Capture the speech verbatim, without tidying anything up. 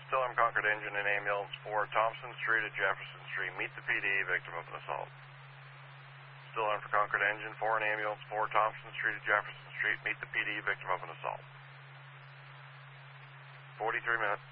Still on Concord Engine and Ambulance four, Thompson Street at Jefferson Street. Meet the P D, victim of an assault. Still on for Concord Engine four and Ambulance four, Thompson Street at Jefferson Street. Meet the P D, victim of an assault. forty-three minutes.